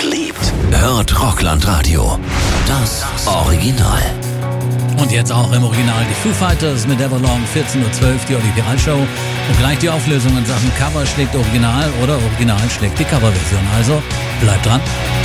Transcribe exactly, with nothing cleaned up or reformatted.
liebt, hört Rockland-Radio. Das Original. Und jetzt auch im Original die Foo Fighters mit Everlong, vierzehn Uhr zwölf, die Originalshow. Und gleich die Auflösung in Sachen Cover schlägt Original oder Original schlägt die Coverversion. Also bleibt dran.